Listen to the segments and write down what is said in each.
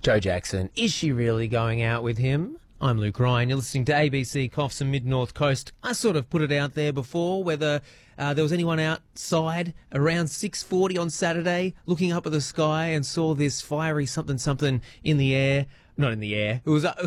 Joe Jackson, is she really going out with him? I'm Luke Ryan. You're listening to ABC Coughs and Mid-North Coast. I sort of put it out there before whether there was anyone outside around 6:40 on Saturday looking up at the sky and saw this fiery something in the air. Not in the air. It was a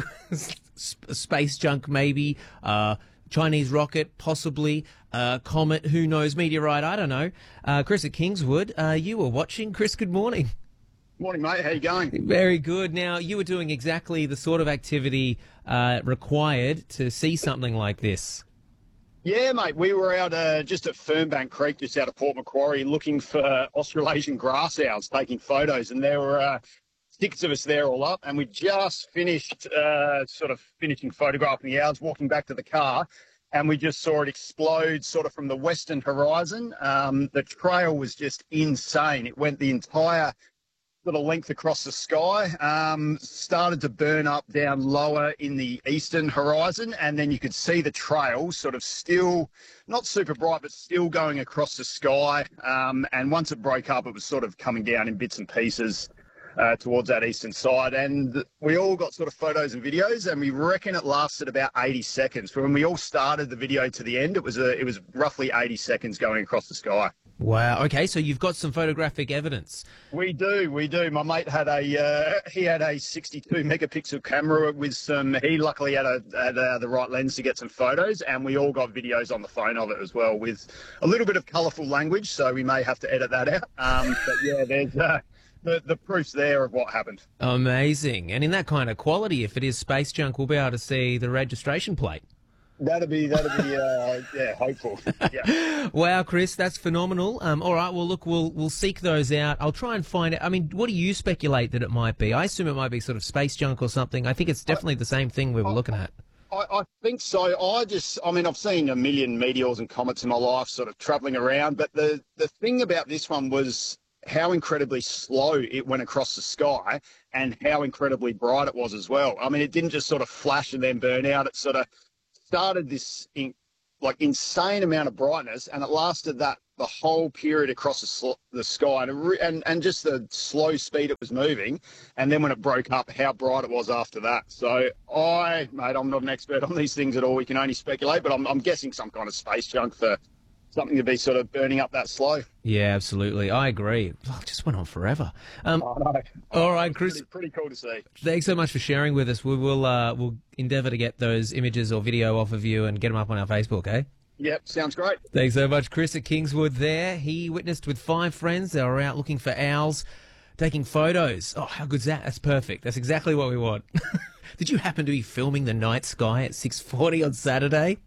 space junk maybe, Chinese rocket possibly, comet, who knows, meteorite, I don't know. Chris at Kingswood, you were watching. Chris, good morning. Morning, mate. How you going? Very good. Now, you were doing exactly the sort of activity required to see something like this. Yeah, mate. We were out just at Fernbank Creek, just out of Port Macquarie, looking for Australasian grass owls, taking photos, and there were 6 of us there all up, and we just finished finishing photographing the owls, walking back to the car, and we just saw it explode sort of from the western horizon. The trail was just insane. It went the entire sort of length across the sky, started to burn up down lower in the eastern horizon, and then you could see the trail sort of still, not super bright, but still going across the sky. And once it broke up, it was sort of coming down in bits and pieces towards that eastern side. And we all got sort of photos and videos, and we reckon it lasted about 80 seconds. When we all started the video to the end, it was roughly 80 seconds going across the sky. Wow. Okay, so you've got some photographic evidence. We do. My mate had a 62 megapixel camera with some. He luckily had the right lens to get some photos, and we all got videos on the phone of it as well, with a little bit of colourful language. So we may have to edit that out. But yeah, there's the proof's there of what happened. Amazing. And in that kind of quality, if it is space junk, we'll be able to see the registration plate. That'd be hopeful. Yeah. Wow, Chris, that's phenomenal. All right, well, look, we'll seek those out. I'll try and find it. I mean, what do you speculate that it might be? I assume it might be sort of space junk or something. I think it's definitely the same thing we were looking at. I think so. I've seen a million meteors and comets in my life sort of travelling around, but the thing about this one was how incredibly slow it went across the sky and how incredibly bright it was as well. I mean, it didn't just sort of flash and then burn out. It sort of started this insane amount of brightness, and it lasted the whole period across the sky, and just the slow speed it was moving, and then when it broke up, how bright it was after that. So I'm not an expert on these things at all. We can only speculate, but I'm guessing some kind of space junk for something to be sort of burning up that slow. Yeah, absolutely. I agree. Oh, it just went on forever. I know. All right, Chris. Pretty cool to see. Thanks so much for sharing with us. We'll endeavour to get those images or video off of you and get them up on our Facebook, eh? Yep, sounds great. Thanks so much, Chris at Kingswood there. He witnessed with 5 friends. They were out looking for owls, taking photos. Oh, how good's that? That's perfect. That's exactly what we want. Did you happen to be filming the night sky at 6:40 on Saturday?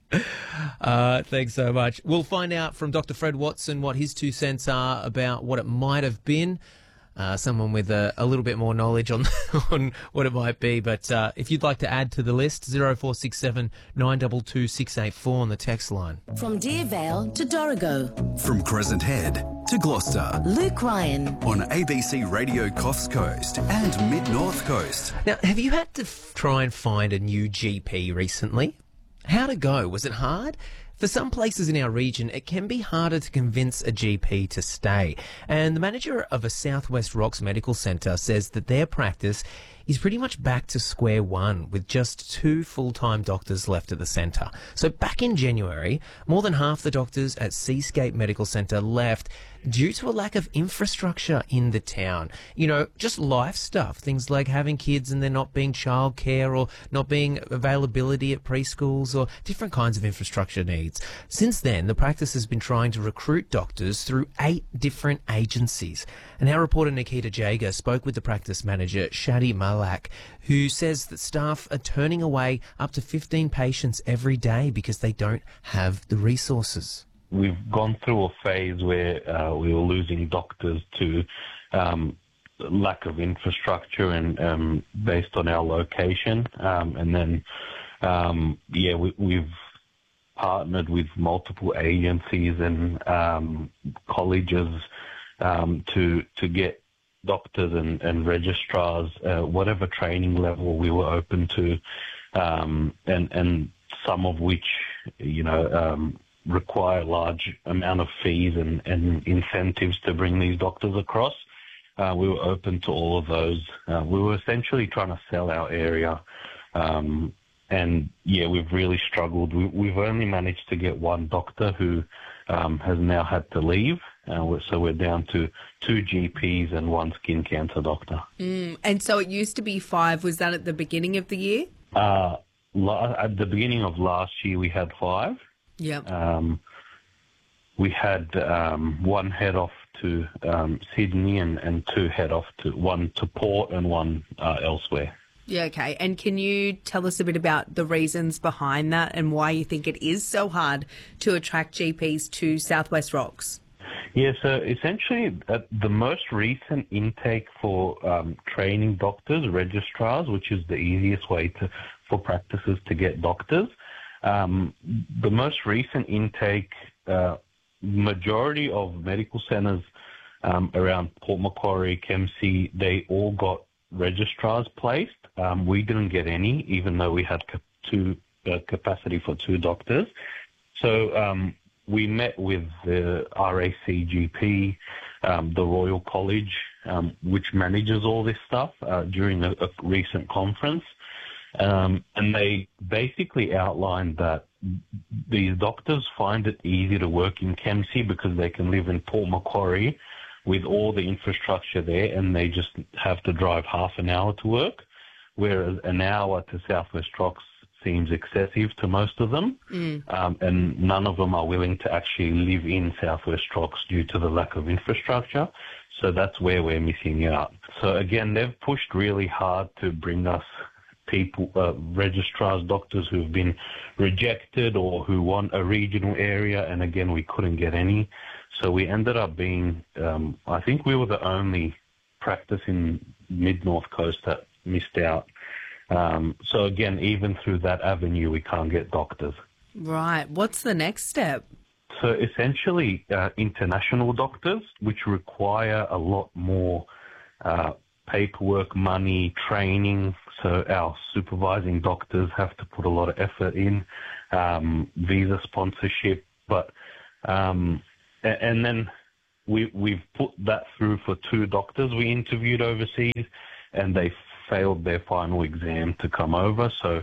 Thanks so much. We'll find out from Dr. Fred Watson what his 2 cents are about what it might have been. Someone with a little bit more knowledge on on what it might be. But if you'd like to add to the list, 0467 922 684 on the text line. From Deervale to Dorrigo. From Crescent Head to Gloucester. Luke Ryan. On ABC Radio Coffs Coast and Mid-North Coast. Now, have you had to try and find a new GP recently? How'd it go? Was it hard? For some places in our region, it can be harder to convince a GP to stay. And the manager of a Southwest Rocks Medical Centre says that their practice is pretty much back to square one with just 2 full-time doctors left at the centre. So back in January, more than half the doctors at Seascape Medical Centre left due to a lack of infrastructure in the town. You know, just life stuff, things like having kids and there not being childcare or not being availability at preschools or different kinds of infrastructure needs. Since then, the practice has been trying to recruit doctors through 8 different agencies. And our reporter Nikita Jager spoke with the practice manager, Shadi Malak, who says that staff are turning away up to 15 patients every day because they don't have the resources. We've gone through a phase where we were losing doctors to lack of infrastructure and based on our location. And then, we've partnered with multiple agencies and colleges to get doctors and registrars, whatever training level we were open to, and some of which, require large amount of fees and incentives to bring these doctors across. We were open to all of those. We were essentially trying to sell our area. And, yeah, we've really struggled. We've only managed to get one doctor who has now had to leave. So we're down to 2 GPs and 1 skin cancer doctor. And so it used to be 5. Was that at the beginning of the year? At the beginning of last year, we had 5. Yep. We had 1 head off to Sydney and 2 head off to 1 to Port and 1 elsewhere. Yeah, okay. And can you tell us a bit about the reasons behind that and why you think it is so hard to attract GPs to Southwest Rocks? Yeah, so essentially the most recent intake for training doctors, registrars, which is the easiest way for practices to get doctors, the most recent intake, majority of medical centres around Port Macquarie, Kempsey, they all got registrars placed. We didn't get any, even though we had capacity for 2 doctors. So we met with the RACGP, the Royal College, which manages all this stuff, during a recent conference. And they basically outlined that these doctors find it easy to work in Kempsey because they can live in Port Macquarie with all the infrastructure there, and they just have to drive half an hour to work, whereas an hour to Southwest Rocks seems excessive to most of them, and none of them are willing to actually live in Southwest Rocks due to the lack of infrastructure. So that's where we're missing out. So again, they've pushed really hard to bring us people, registrars, doctors who've been rejected or who want a regional area, and again, we couldn't get any. So we ended up being, I think we were the only practice in mid-North Coast that missed out. So again, even through that avenue, we can't get doctors. Right. What's the next step? So essentially, international doctors, which require a lot more paperwork, money, training. So our supervising doctors have to put a lot of effort in, visa sponsorship. But and then we've put that through for 2 doctors we interviewed overseas, and they failed their final exam to come over. So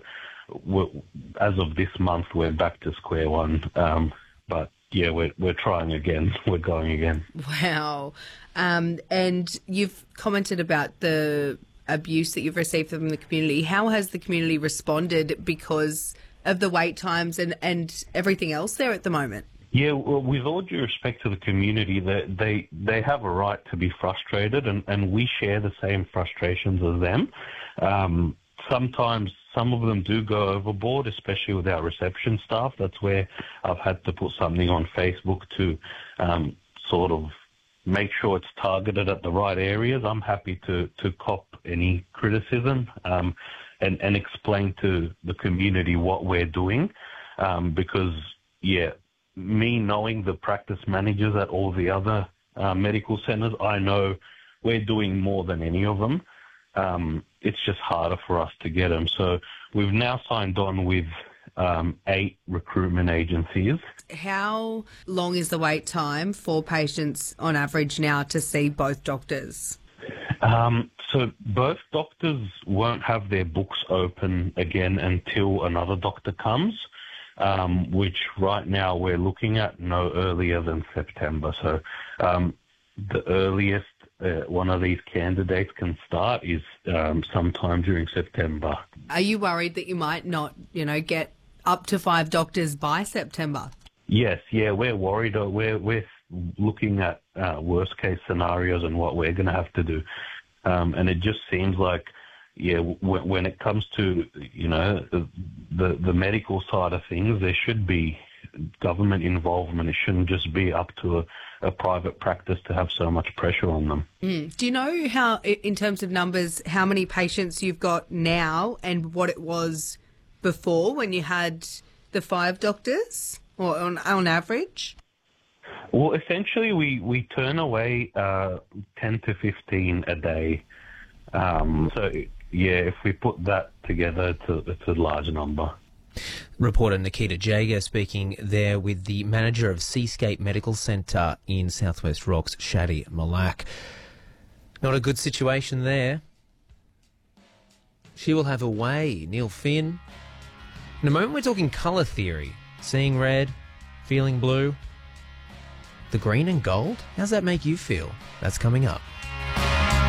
as of this month, we're back to square one. But yeah, we're trying again. We're going again. Wow. And you've commented about the abuse that you've received from the community. How has the community responded because of the wait times and everything else there at the moment? Yeah, well, with all due respect to the community, they have a right to be frustrated, and we share the same frustrations as them. Sometimes some of them do go overboard, especially with our reception staff. That's where I've had to put something on Facebook to sort of make sure it's targeted at the right areas. I'm happy to cop any criticism and explain to the community what we're doing because, yeah, me knowing the practice managers at all the other medical centres, I know we're doing more than any of them. It's just harder for us to get them. So we've now signed on with 8 recruitment agencies. How long is the wait time for patients on average now to see both doctors? So both doctors won't have their books open again until another doctor comes. Which right now we're looking at no earlier than September. So the earliest one of these candidates can start is sometime during September. Are you worried that you might not, get up to 5 doctors by September? Yes, yeah, we're worried. We're looking at worst case scenarios and what we're going to have to do. And it just seems like, yeah, when it comes to, the medical side of things, there should be government involvement. It shouldn't just be up to a private practice to have so much pressure on them. Do you know how, in terms of numbers, how many patients you've got now and what it was before when you had the 5 doctors, or on average? Well, essentially, we turn away 10 to 15 a day. So, yeah, if we put that together, it's a large number. Reporter Nikita Jager speaking there with the manager of Seascape Medical Centre in Southwest Rocks, Shadi Malak. Not a good situation there. She will have a way, Neil Finn. In a moment, we're talking colour theory. Seeing red, feeling blue. The green and gold? How's that make you feel? That's coming up.